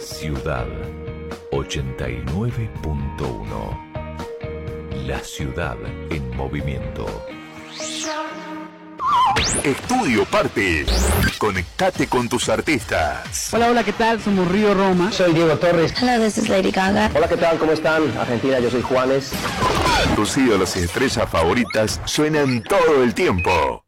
Ciudad 89.1. La ciudad en movimiento. Estudio Parte. Conectate con tus artistas. Hola, hola, ¿qué tal? Somos Río Roma. Soy Diego Torres. Hola, this is Lady Gaga. Hola, ¿qué tal? ¿Cómo están? Argentina, yo soy Juanes. Tus ídolos y estrellas favoritas suenan todo el tiempo.